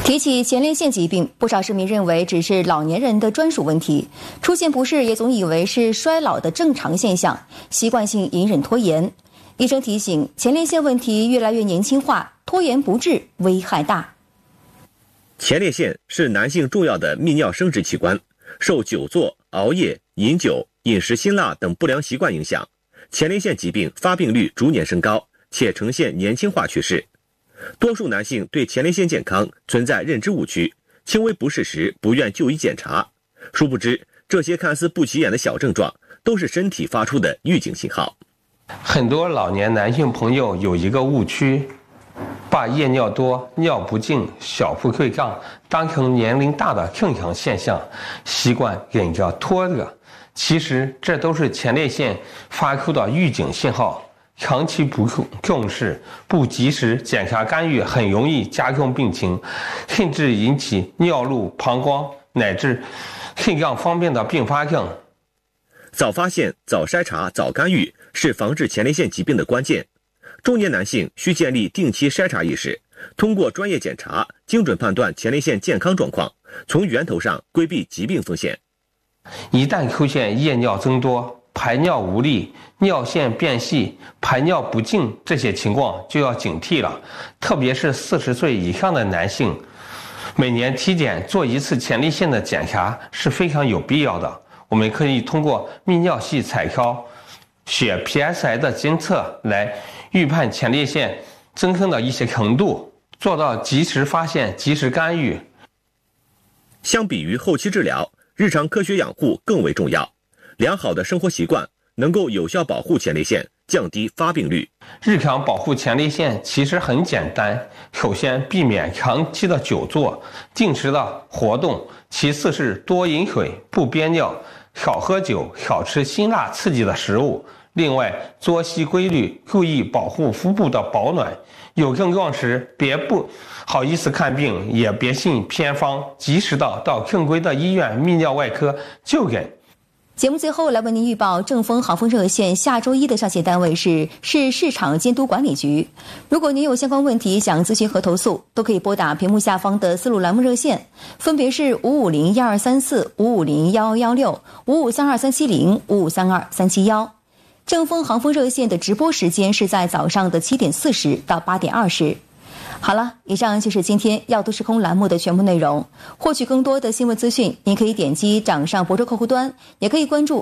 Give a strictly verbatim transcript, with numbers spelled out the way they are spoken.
提起前列腺疾病，不少市民认为只是老年人的专属问题，出现不适也总以为是衰老的正常现象，习惯性隐忍拖延。医生提醒，前列腺问题越来越年轻化，拖延不治，危害大。 前列腺是男性重要的泌尿生殖器官，受久坐、熬夜、饮酒、饮食辛辣等不良习惯影响，前列腺疾病发病率逐年升高，且呈现年轻化趋势。多数男性对前列腺健康存在认知误区，轻微不适时不愿就医检查，殊不知这些看似不起眼的小症状都是身体发出的预警信号。 很多老年男性朋友有一个误区，把夜尿多、尿不尽、小腹溃胀当成年龄大的正常现象，习惯忍着拖着，其实这都是前列腺发出的预警信号。长期不重视、不及时检查干预，很容易加重病情，甚至引起尿路、膀胱乃至肾脏方面的并发症。 早发现、早筛查、早干预是防治前列腺疾病的关键。中年男性需建立定期筛查意识，通过专业检查，精准判断前列腺健康状况，从源头上规避疾病风险。 一旦出现夜尿增多、排尿无力、尿腺变细、排尿不尽这些情况就要警惕了，特别是四十岁以上的男性，每年体检做一次前列腺的检查是非常有必要的。我们可以通过泌尿系彩超、血 P S I 的监测来预判前列腺增生的一些程度，做到及时发现、及时干预。 相比于后期治疗，日常科学养护更为重要。良好的生活习惯能够有效保护前列腺，降低发病率。 日常保护前列腺其实很简单，首先避免长期的久坐，定时的活动，其次是多饮水，不憋尿，少喝酒，少吃辛辣刺激的食物。另外，作息规律，注意保护腹部的保暖。有症状时，别不好意思看病，也别信偏方，及时的到正规的医院泌尿外科就诊。 节目最后来为您预报正风航风热线下周一的上线单位是市市场监督管理局。如果您有相关问题想咨询和投诉，都可以拨打屏幕下方的四路栏目热线，分别是五五零一二三四、五五零幺幺六、五五三二三七零、五五三二三七幺。正风航风热线的直播时间是在早上的七点四十到八点二十。好了，以上就是今天耀都时空栏目的全部内容。获取更多的新闻资讯，您可以点击掌上博主客户端，也可以关注